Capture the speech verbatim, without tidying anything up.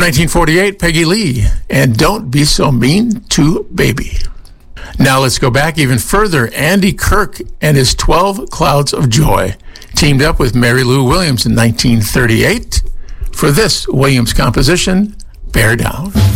nineteen forty-eight, Peggy Lee, and Don't Be So Mean to Baby. Now let's go back even further. Andy Kirk and his twelve Clouds of Joy teamed up with Mary Lou Williams in nineteen thirty-eight for this Williams composition, Bear Down.